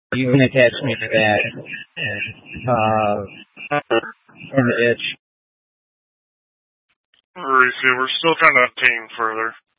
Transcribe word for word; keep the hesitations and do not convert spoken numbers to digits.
You can attach me to that. Uh, and itch. Receiver, we're still trying to obtain further.